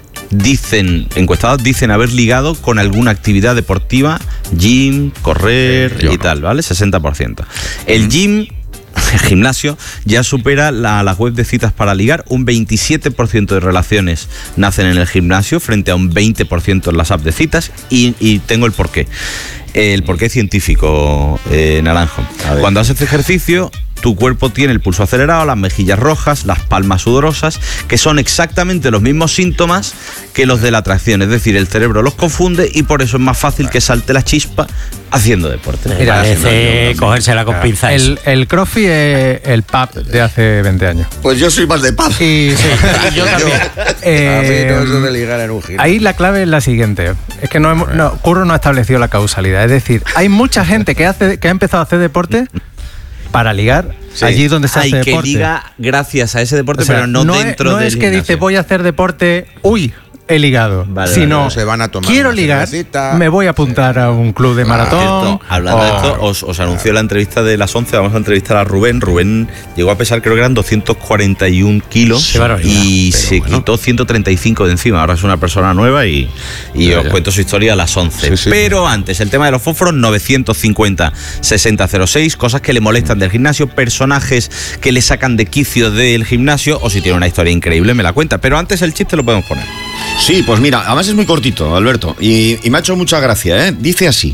dicen, encuestados dicen haber ligado con alguna actividad deportiva, gym, correr sí, y no. tal, ¿vale? sesenta por ciento. El gym, el gimnasio, ya supera la, la web de citas para ligar. Un veintisiete por ciento de relaciones nacen en el gimnasio frente a un veinte por ciento en las apps de citas y, y tengo el porqué. El porqué científico, eh, Naranjo. Cuando haces ejercicio, tu cuerpo tiene el pulso acelerado, las mejillas rojas, las palmas sudorosas, que son exactamente los mismos síntomas que los de la atracción. Es decir, el cerebro los confunde y por eso es más fácil que salte la chispa haciendo deporte. Mira, parece cogérsela con pinzas. El, el crossfit es el pub de hace veinte años. Pues yo soy más de pub. Y, sí, y yo también. Eh, a mí no eso de ligar en un giro. Ahí la clave es la siguiente. Es que no, hemos, no Curro no ha establecido la causalidad. Es decir, hay mucha gente que, hace, que ha empezado a hacer deporte para ligar sí. allí donde se hay hace deporte. Hay que liga gracias a ese deporte, o sea, pero no, no dentro es, no del es que gimnasio. dice voy a hacer deporte, uy, he ligado, vale, sino vale, se van a tomar quiero ligar, cervecita. me voy a apuntar a un club de maratón. Cierto, hablando o... de esto, os, os anunció la entrevista de las once, vamos a entrevistar a Rubén. Rubén llegó a pesar, creo que eran doscientos cuarenta y un kilos y se bueno. quitó ciento treinta y cinco de encima. Ahora es una persona nueva y, y ya, os ya. cuento su historia a las once. Sí, sí. Pero antes, el tema de los fósforos, novecientos cincuenta sesenta cero seis, cosas que le molestan del gimnasio, personajes que le sacan de quicio del gimnasio, o si tiene una historia increíble me la cuenta. Pero antes el chiste lo podemos poner. Sí, pues mira, además es muy cortito, Alberto, y, y me ha hecho mucha gracia, ¿eh? Dice así.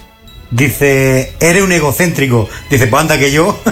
Dice, eres un egocéntrico. Dice, pues anda que yo.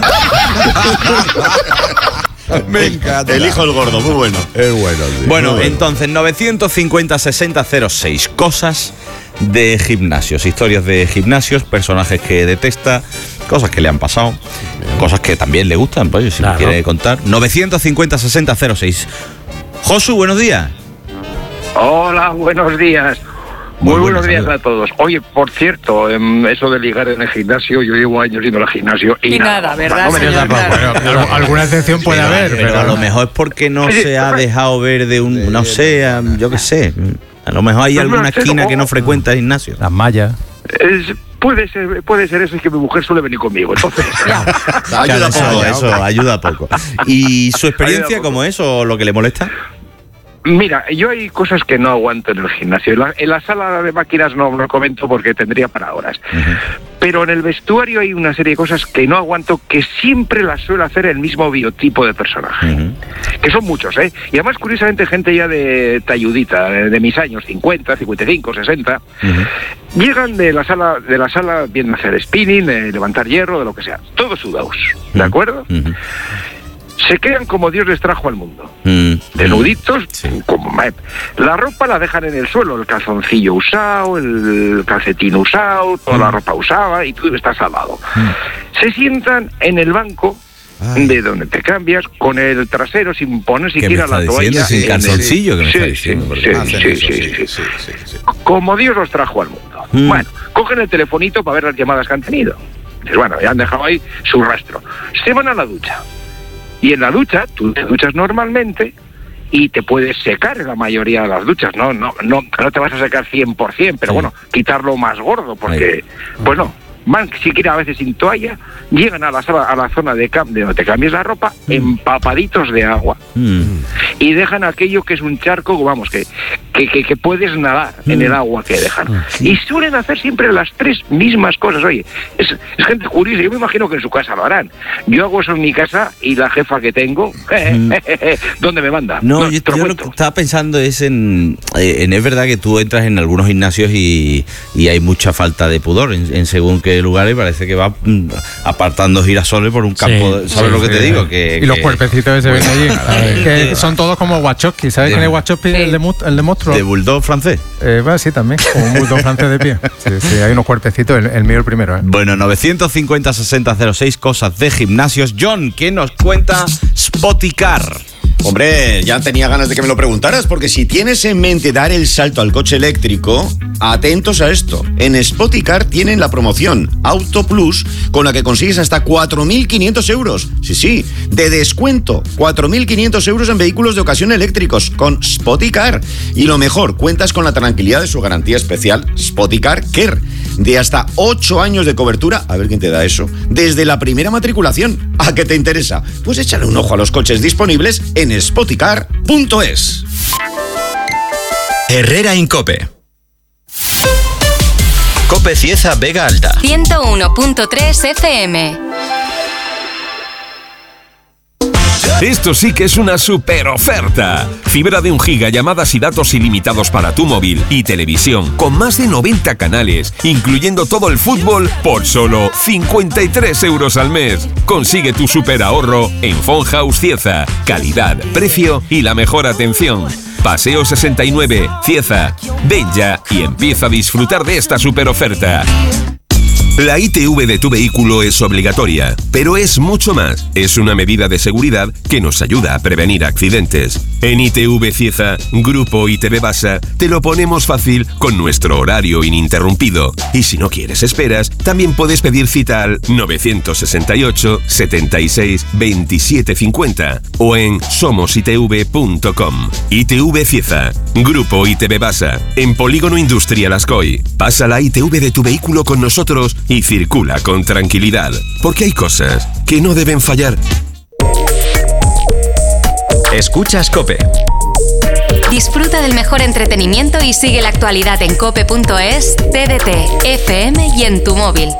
Me encanta. El hijo del gordo, muy bueno. Es bueno, sí. Bueno, bueno, entonces, novecientos cincuenta sesenta cero seis, cosas de gimnasios, historias de gimnasios, personajes que detesta, cosas que le han pasado, bien. Cosas que también le gustan, pues si claro. me quiere contar. novecientos cincuenta sesenta cero seis. Josu, buenos días. Hola, buenos días. Muy, Muy buenos días amigos. a todos. Oye, por cierto, eso de ligar en el gimnasio, yo llevo años yendo al gimnasio y, y nada, nada, ¿verdad? No señor, bueno, bueno, alguna excepción puede pero, haber, pero, pero a lo mejor es porque no sí, se ha dejado ver de un, no sé, yo qué sé. A lo mejor hay no, alguna no, esquina no, que no frecuenta el gimnasio. Las mallas. Es, puede ser, puede ser eso, es que mi mujer suele venir conmigo, entonces. ayuda poco, eso, ayuda poco. ¿Y su experiencia cómo es o lo que le molesta? Mira, yo hay cosas que no aguanto en el gimnasio. En la, en la sala de máquinas no lo comento porque tendría para horas. Uh-huh. Pero en el vestuario hay una serie de cosas que no aguanto, que siempre las suele hacer el mismo biotipo de personaje. Uh-huh. Que son muchos, ¿eh? Y además, curiosamente, gente ya de talludita, de, de mis años, cincuenta, cincuenta y cinco, sesenta, uh-huh. llegan de la sala, de la sala, vienen a hacer spinning, eh, levantar hierro, de lo que sea. Todos sudados, ¿de acuerdo? Uh-huh. se quedan como Dios les trajo al mundo. Mm. Desnuditos, sí. Como la ropa la dejan en el suelo, el calzoncillo usado, el calcetín usado, toda mm. la ropa usada y tú estás al lado. Mm. Se sientan en el banco Ay. de donde te cambias con el trasero sin poner siquiera la toalla. Sin calzoncillo, que me sí, está diciendo. Sí, sí, sí, sí, sí, sí, sí, sí, sí. Como Dios los trajo al mundo. Mm. Bueno, cogen el telefonito para ver las llamadas que han tenido. Dices, bueno, ya han dejado ahí su rastro. Se van a la ducha. Y en la ducha, tú te duchas normalmente y te puedes secar en la mayoría de las duchas. No, no, no, no te vas a secar cien por ciento, pero sí. bueno, quitarlo más gordo, porque, Ahí. pues no. Van siquiera a veces sin toalla, llegan a la sala, a la zona de cam de donde te cambias la ropa, mm. empapaditos de agua. Mm. Y dejan aquello que es un charco, vamos, que, que, que, que puedes nadar mm. en el agua que dejan. Mm. Y suelen hacer siempre las tres mismas cosas. Oye, es, es gente curiosa, yo me imagino que en su casa lo harán. Yo hago eso en mi casa y la jefa que tengo, mm. ¿dónde me manda? No, no yo, yo lo que estaba pensando es en, en, es verdad que tú entras en algunos gimnasios y, y hay mucha falta de pudor en, en según qué lugares, parece que va apartando girasoles por un campo, sí, ¿sabes sí, lo que sí, te digo? Que, y que... los cuerpecitos que se ven allí, que son todos como Wachowski, ¿sabes quién es Wachowski? Sí. El, de, el de monstruo. ¿De bulldog francés? Eh, bueno, sí, también, como un bulldog francés de pie. Sí, sí, hay unos cuerpecitos, el, el mío el primero. ¿eh? Bueno, novecientos cincuenta sesenta cero seis, cosas de gimnasios. John, ¿qué nos cuenta Spoticar? Hombre, ya tenía ganas de que me lo preguntaras, porque si tienes en mente dar el salto al coche eléctrico, atentos a esto. En Spoticar tienen la promoción Auto Plus, con la que consigues hasta cuatro mil quinientos euros. Sí, sí, de descuento. cuatro mil quinientos euros en vehículos de ocasión eléctricos con Spoticar. Y lo mejor, cuentas con la tranquilidad de su garantía especial Spoticar Care, de hasta ocho años de cobertura. A ver quién te da eso. Desde la primera matriculación. ¿A qué te interesa? Pues échale un ojo a los coches disponibles en spoticar punto es. Herrera Incope. Cope Cieza Vega Alta. ciento uno punto tres F M. Esto sí que es una super oferta. Fibra de un giga, llamadas y datos ilimitados para tu móvil y televisión, con más de noventa canales, incluyendo todo el fútbol, por solo cincuenta y tres euros al mes. Consigue tu super ahorro en Phone House Cieza. Calidad, precio y la mejor atención. Paseo sesenta y nueve, Cieza. Ven ya y empieza a disfrutar de esta super oferta. La I T V de tu vehículo es obligatoria, pero es mucho más. Es una medida de seguridad que nos ayuda a prevenir accidentes. En I T V Cieza, Grupo I T V Basa, te lo ponemos fácil con nuestro horario ininterrumpido. Y si no quieres esperas, también puedes pedir cita al novecientos sesenta y ocho, setenta y seis, veintisiete cincuenta o en somos i t v punto com. I T V Cieza, Grupo I T V Basa, en Polígono Industrial Ascoy. Pasa la I T V de tu vehículo con nosotros y circula con tranquilidad, porque hay cosas que no deben fallar. Escuchas Cope. Disfruta del mejor entretenimiento y sigue la actualidad en cope punto es, T D T, F M y en tu móvil.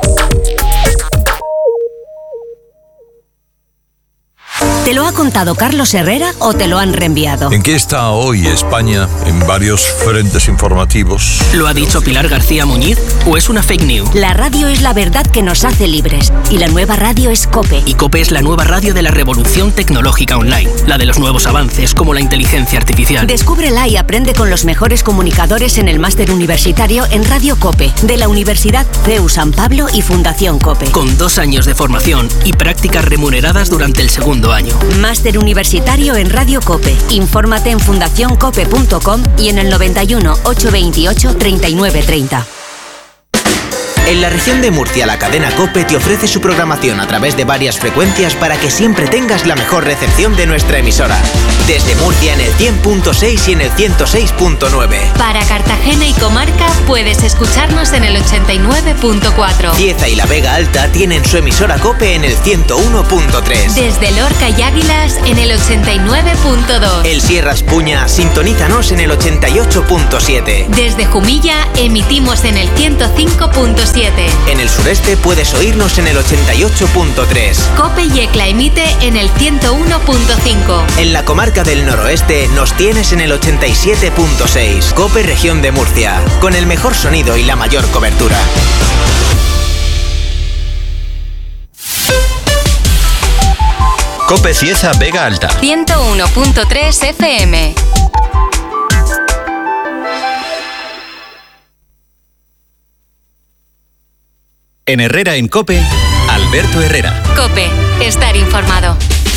¿Te lo ha contado Carlos Herrera o te lo han reenviado? ¿En qué está hoy España en varios frentes informativos? ¿Lo ha dicho Pilar García Muñiz o es una fake news? La radio es la verdad que nos hace libres y la nueva radio es COPE. Y COPE es la nueva radio de la revolución tecnológica online, la de los nuevos avances como la inteligencia artificial. Descúbrela y aprende con los mejores comunicadores en el máster universitario en Radio COPE de la Universidad C E U San Pablo y Fundación COPE. Con dos años de formación y prácticas remuneradas durante el segundo año. Máster universitario en Radio COPE. Infórmate en fundación cope punto com y en el noventa y uno, ochocientos veintiocho, treinta y nueve treinta. En la región de Murcia, la cadena COPE te ofrece su programación a través de varias frecuencias para que siempre tengas la mejor recepción de nuestra emisora. Desde Murcia en el cien punto seis y en el ciento seis punto nueve. Para Cartagena y comarca puedes escucharnos en el ochenta y nueve punto cuatro. Cieza y la Vega Alta tienen su emisora COPE en el ciento uno punto tres. Desde Lorca y Águilas en el ochenta y nueve punto dos. El Sierra Espuña, sintonízanos en el ochenta y ocho punto siete. Desde Jumilla emitimos en el ciento cinco punto siete. En el sureste puedes oírnos en el ochenta y ocho punto tres. COPE Yecla emite en el ciento uno punto cinco. En la comarca del noroeste nos tienes en el ochenta y siete punto seis. COPE Región de Murcia, con el mejor sonido y la mayor cobertura. COPE Cieza Vega Alta. ciento uno punto tres F M. En Herrera en COPE, Alberto Herrera. COPE, estar informado.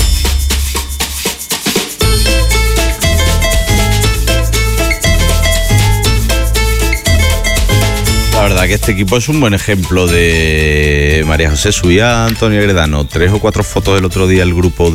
La verdad que este equipo es un buen ejemplo de María José. Subía a Antonio Gredano tres o cuatro fotos el otro día el grupo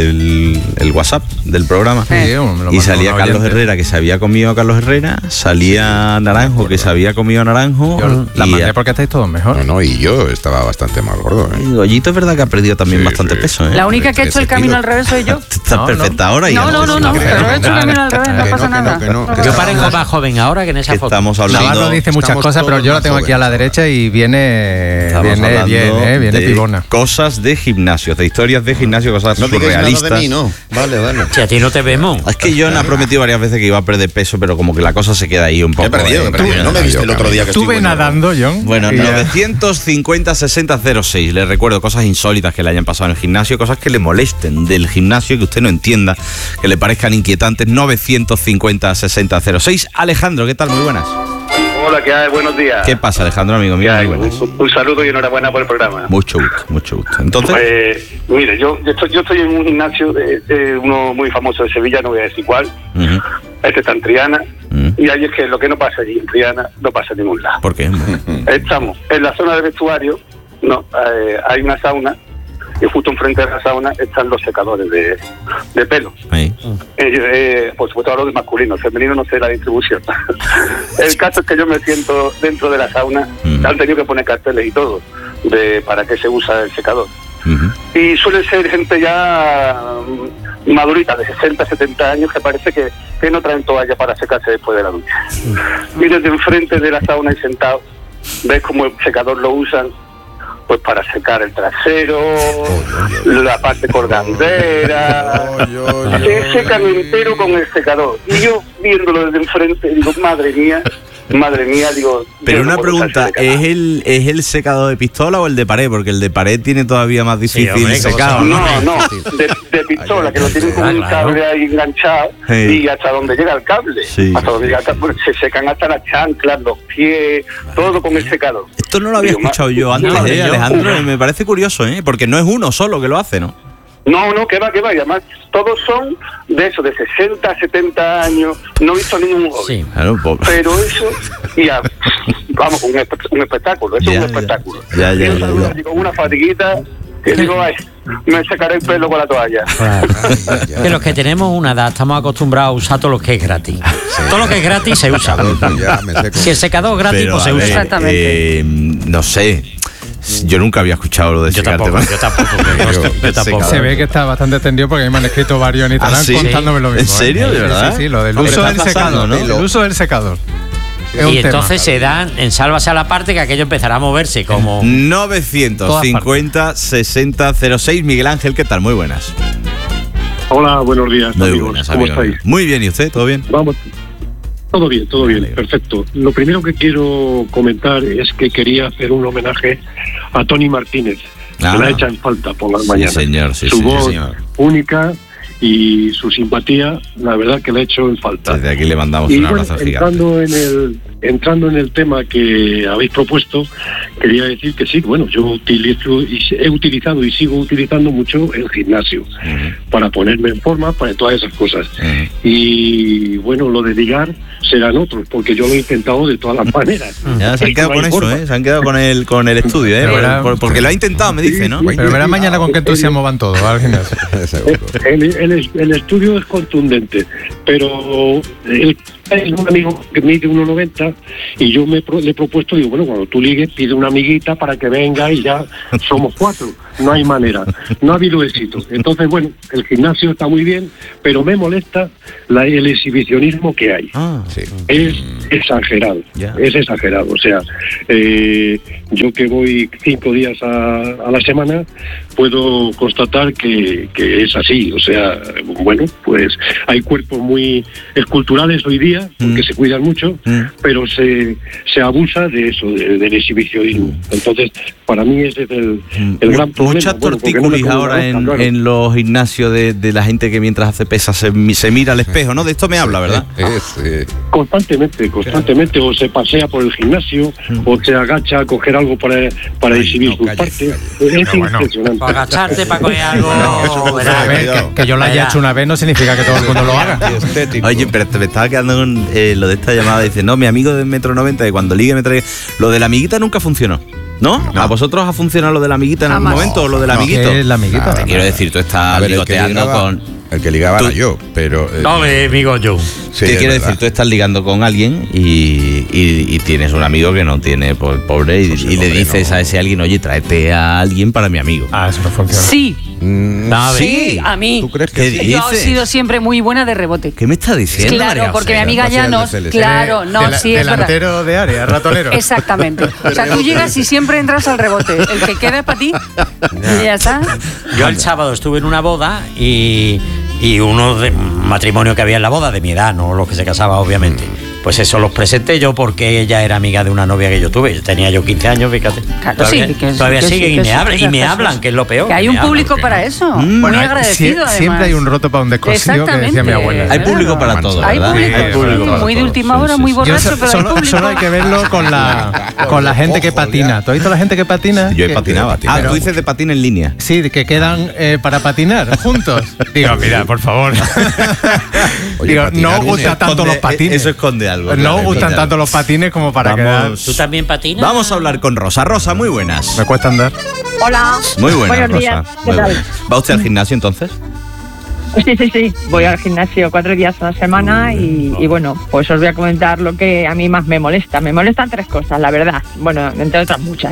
del el WhatsApp del programa. Sí, y salía Carlos oyente. Herrera, que se había comido a Carlos Herrera, salía Naranjo, que se había comido a Naranjo. Yo la mandé porque estáis todos mejor. No, no, y yo estaba bastante más gordo. ¿eh? Y Goyito es verdad que ha perdido también sí, bastante sí. peso. ¿eh? La única que ha hecho el camino al revés soy yo. Estás no, perfecta no. ahora. Y no, no, no, no, pero he hecho el camino al revés, no pasa nada. Yo parezco más joven ahora que en esa foto. Estamos hablando. Navarro dice muchas cosas, pero yo la tengo aquí a la derecha y viene, Estamos viene bien, ¿eh? Viene de pibona. Cosas de gimnasio, de historias de gimnasio, cosas no surrealistas. No de mí, no. Vale, vale. Si a ti no te vemos. Es que John ha prometido varias veces que iba a perder peso, pero como que la cosa se queda ahí un poco. He perdido, he perdido. No me viste el otro día que estuve nadando, John. Bueno, novecientos cincuenta sesenta cero seis. Les recuerdo cosas insólitas que le hayan pasado en el gimnasio, cosas que le molesten del gimnasio, que usted no entienda, que le parezcan inquietantes. novecientos cincuenta sesenta cero seis. Alejandro, ¿qué tal? Muy buenas. Hola, ¿qué hay? Buenos días. ¿Qué pasa, Alejandro, amigo mío? Muy buenas. Un, un saludo y enhorabuena por el programa. Mucho gusto, mucho gusto. Entonces, pues, mire, yo, yo, estoy, yo estoy en un gimnasio de, de uno muy famoso de Sevilla, no voy a decir cuál. Uh-huh. Este está en Triana. Uh-huh. Y ahí es que lo que no pasa allí en Triana no pasa en ningún lado. ¿Por qué? Estamos en la zona de vestuario, no, eh, hay una sauna. Y justo enfrente de la sauna están los secadores de, de pelo. Ahí. Eh, eh, por supuesto hablo de masculino, femenino no sé la distribución. El caso es que yo me siento dentro de la sauna, uh-huh. Han tenido que poner carteles y todo de para qué se usa el secador. Uh-huh. Y suele ser gente ya madurita, de sesenta, setenta años, que parece que, que no traen toalla para secarse después de la ducha. Uh-huh. Y desde enfrente de la sauna y sentado, ves cómo el secador lo usan pues para secar el trasero, oh, yo, yo, la parte colgandera, oh, yo, yo, se secan entero con el secador. Y yo viéndolo desde enfrente digo, madre mía, madre mía, digo... Pero una no pregunta, ¿es el, ¿es el secador de pistola o el de pared? Porque el de pared tiene todavía más difícil sí, hombre, secado. No, no, de, de pistola, que lo tienen con un cable ahí enganchado sí. Y hasta donde llega el cable. Sí. Hasta donde llega el cable, se secan hasta las chanclas, los pies, todo con el secador. Esto no lo había digo, escuchado yo antes, no, eh, Alejandro, uh, me parece curioso, ¿eh? Porque no es uno solo que lo hace, ¿no? No, no, que va, que va, y además todos son de eso, de sesenta, setenta años, no he visto ningún joven. Sí, claro, pobre. Pero eso, ya, vamos, un, un espectáculo, eso ya, es un espectáculo. Ya, ya, ya, ya, ya. Con una fatiguita, que digo, ay, me secaré el pelo con la toalla. Claro. Que los que tenemos una edad estamos acostumbrados a usar todo lo que es gratis. Sí. Todo lo que es gratis se usa. Ya, si el secador es gratis, pero, pues se ver, usa. Exactamente. Eh, no sé. Yo nunca había escuchado lo de yo tampoco, yo tampoco, yo, yo tampoco. Se ve que está bastante extendido porque a mí me han escrito varios en Instagram ¿Ah, sí? contándome lo mismo. ¿En serio? ¿eh? ¿De verdad? Sí, sí, lo del uso del secador, ¿no? El uso del secador. Y entonces tema. Se dan en sálvase a la parte que aquello empezará a moverse como... novecientos cincuenta sesenta cero seis. Miguel Ángel, ¿qué tal? Muy buenas. Hola, buenos días, Muy amigos. Buenas, ¿Cómo amigo. estáis? Muy bien, ¿y usted? ¿Todo bien? Vamos. Todo bien, todo bien, perfecto. Lo primero que quiero comentar es que quería hacer un homenaje a Tony Martínez, ah, que la echa en falta por las sí, mañanas. Señor, sí, su sí, voz señor. única y su simpatía, la verdad que la he hecho en falta. Desde aquí le mandamos y un bueno, abrazo entrando gigante. En el, entrando en el tema que habéis propuesto, quería decir que sí, bueno, yo utilizo y he utilizado y sigo utilizando mucho el gimnasio uh-huh. para ponerme en forma, para todas esas cosas. Uh-huh. Y bueno, lo de ligar serán otros, porque yo lo he intentado de todas las maneras. Ya se han quedado con eso, ¿eh? Se han quedado con el con el estudio, ¿eh? Verá, por, porque lo ha intentado, me dice, ¿no? Pero verás mañana con qué entusiasmo van todos al gimnasio. El, el, el estudio es contundente, pero el, es un amigo que mide uno noventa y yo me le he propuesto, digo, bueno, cuando tú ligues, pide una amiguita para que venga y ya somos cuatro. No hay manera, no ha habido éxito. Entonces, bueno, el gimnasio está muy bien, pero me molesta la, el exhibicionismo que hay. Ah, sí. Es exagerado, yeah. es exagerado. O sea, eh, yo que voy cinco días a, a la semana, puedo constatar que, que es así. O sea, bueno, pues hay cuerpos muy esculturales hoy día, porque mm. se cuidan mucho, mm. pero se, se abusa de eso, de, del exhibicionismo. Entonces, Para mí ese es el, el gran problema. Muchas bueno, tortícolis no ahora en, claro. en los gimnasios de, de la gente que mientras hace pesas se, se mira al espejo, ¿no? De esto me habla, ¿verdad? Constantemente, constantemente, o se pasea por el gimnasio, o se agacha a coger algo para, para Ay, exhibir no, sus cállate, partes. cállate. Es No, bueno. impresionante. Para agacharte, para coger algo. No, a ver, que, que yo lo haya hecho una vez no significa que todo el mundo lo haga. Oye, pero te me estaba quedando con eh, lo de esta llamada. Dice, no, mi amigo de metro noventa, que cuando ligue me trae. Lo de la amiguita nunca funcionó. ¿No? ¿A vosotros ha funcionado lo de la amiguita en algún Jamás. momento o lo del No, amiguito? ¿qué es la amiguita? Nada, te quiero decir, tú estás A ver, el que ligoteando ligaba- con. El que ligaba Tú- era yo, pero... eh, No, mi amigo yo. sí, ¿Qué es quiero verdad. decir? Tú estás ligando con alguien y, y- y tienes un amigo que no tiene, pues, pobre, y, Pues sí, y le pobre, dices no. a ese alguien, oye, tráete a alguien para mi amigo. Ah, eso no funciona. Sí, Mm, A ver, sí, a mí. ¿Tú crees ¿Qué que sí? dices? Yo he sido siempre muy buena de rebote. ¿Qué me estás diciendo, Claro, María porque mi José? amiga no seas Llanos, de claro, no, Dela- sí, es verdad. delantero de área, ratonero. Exactamente. O sea, tú llegas y siempre entras al rebote. El que queda es para ti. Y ya está. Yo el sábado estuve en una boda y, y uno de un matrimonio que había en la boda, de mi edad, no los que se casaba, obviamente. Pues eso los presenté yo porque ella era amiga de una novia que yo tuve. Tenía yo quince años, fíjate. Claro, todavía sí, que- todavía que sí, siguen y que me sí, hablan, que y me esas hablan, cosas. que es lo peor. Que hay me un hablan. público para eso. Bueno, muy hay- agradecido, sie- siempre hay un roto para un descosido que decía mi Exactamente. abuela. Hay público para todo, Hay ¿verdad? público, Sí, sí, público para muy de todo. última Sí, hora, sí, muy sí. borracho, Yo so- pero hay solo, público. solo hay que verlo con la, con la gente que patina. ¿Tú has visto la gente que patina? Yo he Que- patinado. que- Ah, pero- tú dices de patín en línea. Sí, de que quedan eh, para patinar juntos. Digo, mira, por favor. Oye, Digo, patinar no os viene- gustan tanto Esconde- los patines. Eso esconde algo. No claro, os gustan esconde tanto algo. los patines como para quedar. Vamos. ¿Tú también patinas? Vamos a hablar con Rosa. Rosa, muy buenas. Me cuesta andar. Hola. Muy buenas, Buenos Rosa. días. ¿Qué Muy tal? buenas. ¿Va usted al gimnasio entonces? Sí, sí, sí. Voy al gimnasio cuatro días a la semana y, y bueno, pues os voy a comentar lo que a mí más me molesta. Me molestan tres cosas, la verdad. Bueno, entre otras muchas.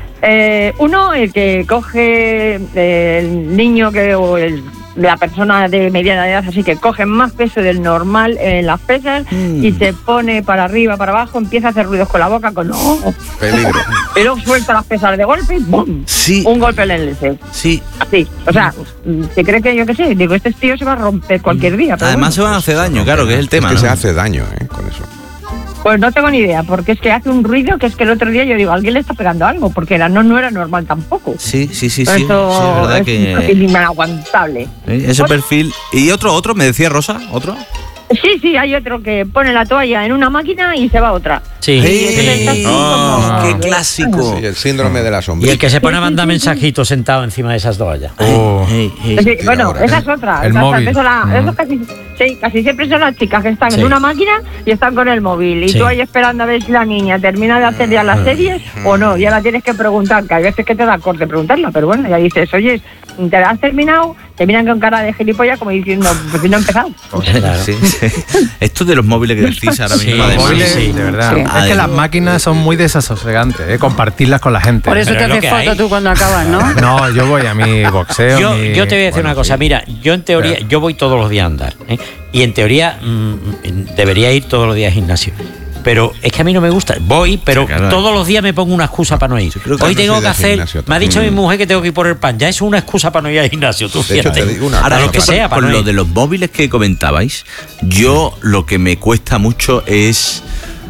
Eh, uno, el que coge eh, el niño que o el, la persona de mediana edad, así que coge más peso del normal en las pesas Mm. y se pone para arriba, para abajo, empieza a hacer ruidos con la boca, con ¡oh! Peligro. Y luego suelta las pesas de golpe y ¡bum! Sí. Un golpe en el L. Sí. Así. O sea, ¿se cree que yo qué sé? Digo, este tío se va a romper cualquier día. pero Además se bueno. van a hacer daño, claro, que es el tema. Es que ¿no? se hace daño, ¿eh? Con eso. Pues no tengo ni idea, porque es que hace un ruido que es que el otro día yo digo, alguien le está pegando algo, porque era, no, no era normal tampoco. Sí, sí, sí, sí. Por Sí, es eso verdad es un que. perfil inaguantable. ¿Eh? Ese perfil. ¿Y otro, otro? ¿Me decía Rosa? ¿Otro? Sí, sí, hay otro que pone la toalla en una máquina y se va a otra. Sí. Y entonces está así como- ¡Qué clásico! Sí, el síndrome de la Y sombra. el que se pone a mandar mensajitos sentado encima de esas toallas. Oh. Hey, hey. Sí, bueno, ahora, esa ¿eh? es otra. El Esa- móvil. Eso, la- Mm. eso casi, sí, casi siempre son las chicas que están Sí. en una máquina y están con el móvil. Y Sí. tú ahí esperando a ver si la niña termina de hacer ya las series o no. Ya la tienes que preguntar, que hay veces que te da corte preguntarla, pero bueno, ya dices, oye, ¿te la has terminado? Te miran con cara de gilipollas como diciendo, pues no he empezado. Claro. Sí, sí. Esto de los móviles que decís ahora Sí, mismo, los además. Móviles, sí. de verdad. Sí. Es que Además. las máquinas son muy desasosegantes, ¿eh? Compartirlas con la gente. Por eso Pero te es lo haces que foto hay. tú cuando acabas, ¿no? No, yo voy a mi boxeo. Yo, mi- yo te voy a decir bueno, una cosa, sí. mira, yo en teoría, yo voy todos los días a andar, ¿eh? Y en teoría mm, debería ir todos los días al gimnasio. Pero es que a mí no me gusta. Voy, pero Sí, claro. todos los días me pongo una excusa para no ir. creo que Hoy no tengo soy que de hacer. gimnasio Me ha dicho mi tampoco. mujer que tengo que ir por el pan. Ya es una excusa para no ir al gimnasio. Tú De hecho, fíjate. te digo una Ahora cosa, lo que para- sea, para Con no lo ir. de los móviles que comentabais, yo lo que me cuesta mucho es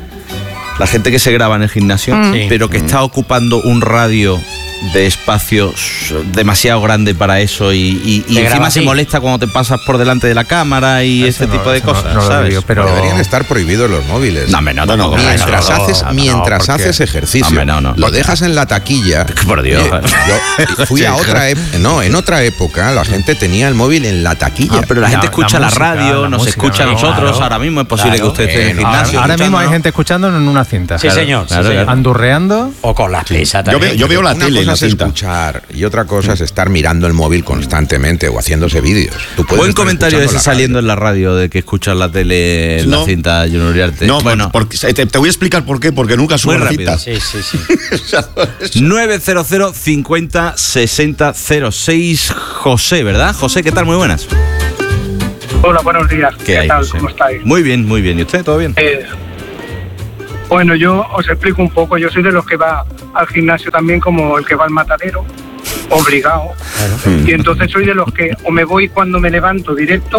la gente que se graba en el gimnasio, Mm. Sí. pero que está ocupando un radio de espacios demasiado grande para eso y, y- y Te graba encima se así. molesta cuando te pasas por delante de la cámara y Eso ese no, tipo de eso no- cosas, no lo ¿sabes? digo, pero- Deberían estar prohibidos los móviles. No, hombre, no, tampoco, mientras no, no, haces, no, no, mientras porque- haces ejercicio, Hombre, no, no. lo dejas en la taquilla. Por Dios. Oye, yo fui a otra época, no, en otra época la gente tenía el móvil en la taquilla. Ah, pero la gente La- escucha la la, música, radio, la nos música, escucha a claro. nosotros. Ahora mismo es posible Claro. que usted esté en el Eh, Ahora, gimnasio. ahora mismo hay escuchándonos. gente escuchándonos en una cinta. Sí, señor. sí, claro, señor. claro. Andurreando. O con las pesas Yo también. veo, yo veo la Una tele en cosa la es cinta. escuchar y otra cosa es estar mirando el móvil constantemente o haciéndose vídeos. Tú puedes Buen estar comentario escuchando ese la saliendo radio. en la radio de que escuchas la tele en No. la cinta Junior Uriarte. No, bueno, porque, te, te voy a explicar por qué, porque nunca subo muy la rápido. cinta. Sí, sí, sí. nueve cero cero cincuenta sesenta cero seis José, ¿verdad? José, ¿qué tal? Muy buenas. Hola, buenos días. ¿Qué, ¿Qué, hay, tal? José? ¿Cómo estáis? Muy bien, muy bien. ¿Y usted? ¿Todo bien? Eh, bueno, yo os explico un poco. Yo soy de los que va al gimnasio también como el que va al matadero, obligado. Y entonces soy de los que o me voy cuando me levanto directo